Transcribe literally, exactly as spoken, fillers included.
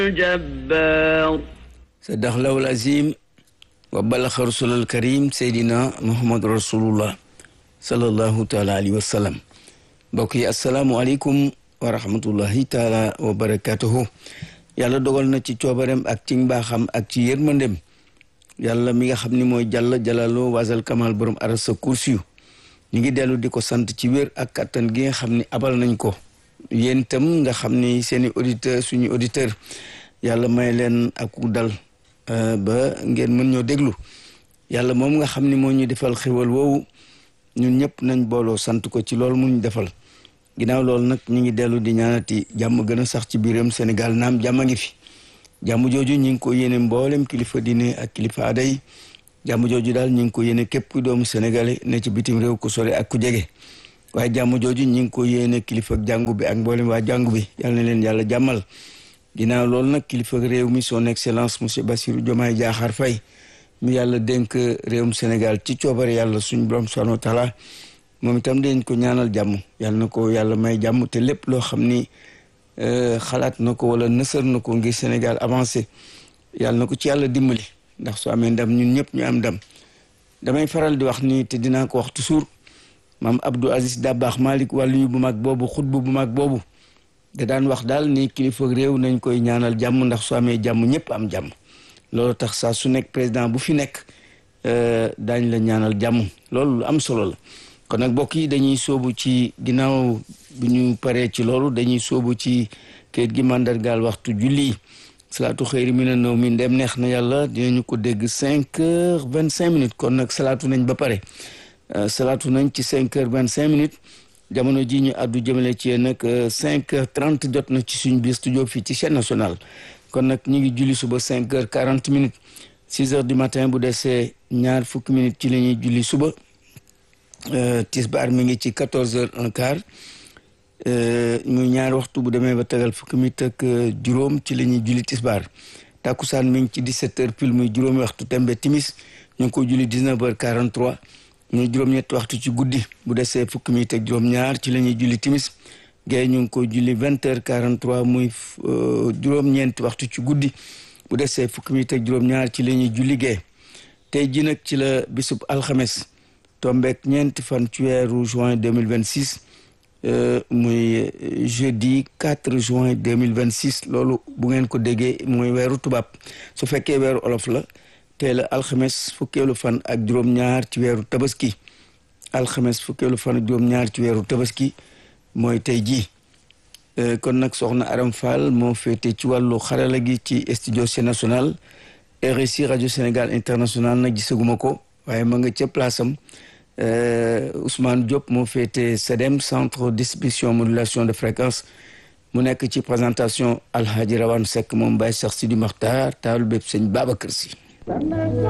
الجبار صدق الله العظيم وبلغ رسول الكريم سيدنا محمد رسول الله صلى الله تعالى عليه وسلم mbokk yi asalaamualeykum wa rahmatullahi taala wa barakatuhu yàlla dogal na ci coobareem ak ci mbaaxam ak ci yërmandem yàlla mi nga xam ni mooy jàll jalalo wasal kamal borom arasa kursiyu ñu ngi dellu di ko sant ci wér ak kattan gi nga xam ni abal nañ ko yéen itam nga xam ni seeni auditeur suñu auditeur yàlla may leen ak dal ba ngeen mën ñoo déglu yàlla moom nga xam ni moo ñu defal xéwal woowu ñun ñëpp nañ booloo sant ko ci loolu mu ñu defal ginnaaw loolu nag ñu ngi dellu di ñaanati jàmm gën a sax ci biiram Sénégal naam jàmm a ngi fi jàmm jooju ñu ngi ko yéene mboolem kilifa diine ak kilifa aada yi jàmm jooju daal ñu ngi ko yéene képp ku doomu sénégalais ne ci bitim réew ku sore ak ku jege waaye jàmm jooju ñu ngi ko yéene kilifa jàngu bi ak mboolem waa jàngu bi yal na leen yàlla jàmmal ginnaaw loolu nag kilifa réew mi son excellence monsieur Bassirou Diomaye Diakhar Faye mi yàlla dénk réewum Sénégal ci coobare yàlla suñ borom subhanahu wa taala moom itam dañ ko ñaanal jàmm yàlla na ko yàlla may jàmm te lépp loo xam ni xalaat na ko wala nësër na ko ngir Sénégal avancé yàlla na ko ci yàlla dimbali ndax su amee ndam ñun ñëpp ñu am ndam damay faral di wax ni te dinaa ko wax toujours maam Abdou Aziz Dabakh Malick wàllu bu mag boobu xutbu bu mag boobu da daan wax daal ni kilifa réew nañ koy ñaanal jàmm ndax su amee jàmm ñëpp am jàmm loolu tax saa su nekk président bu fi nekk daañ la ñaanal jàmm loolu lu am solo la kon nag mbokk yi dañuy sóobu ci ginnaaw bu ñu paree ci loolu dañuy sóobu ci kayit gi mandargaal waxtu julli salaatu xëyri mi na naw mi ndem neex na yàlla dinañu ko dégg cinq heures vingt cinq minutes kon nag salaatu nañ ba pare salaatu nañ ci cinq heures vingt cinq minutes jamono ji ñu addu jëmale ci yéen nag cinq heures trente jot na ci suñ biir studio fii ci chaîne nationale kon nag ñu ngi julli suba cinq heures quarante minutes six heures du matin bu desee ñaar fukki minutes ci la ñuy julli suba tisbaar mi ngi ci quatorze heures un quart muy ñaar waxtu bu demee ba tegal fukki minutes ak juróom ci la ñuy julli tisbaar takkusaan mi ngi ci dix-sept heures pile muy juróomi waxtu tembe timis ñu ngi ko julli dix-neuf heures quarante-trois muy juróom-ñetti waxtu ci guddi bu desee fukki minutes ak juróom-ñaar ci la ñuy julli timis gay ñu ngi ko julli vingt heures quarante-trois muy juróom-ñeenti waxtu ci guddi bu desee fukki minutes ak juróom-ñaar ci la ñuy julli gay tey ji nag ci la bisub alxames tombeek ñeenti fan ci weeru juin deux mille vingt-six muy jeudi quatre juin deux mille vingt-six loolu bu ngeen ko déggee mooy weeru tubaab su fekkee weeru olof la tey la alxames fukkeelu fan ak juróom-ñaar ci weeru tabaski alxames fukkeelu fan ak juróom-ñaar ci weeru tabaski mooy tey jii kon nag soxna Aram Fall moo féete ci wàllu xarala gi ci studio C national R S I rajo Sénégal international nag gisaguma ko waaye ma nga ca place am Ousmane Diop moo féete C E D E M centre distribution modulation de fréquence mu nekk ci présentation Alhaji Rawane Seck moom Baye Cheikh Sidi Makhtar taalu bépp sëñ Babacar Sy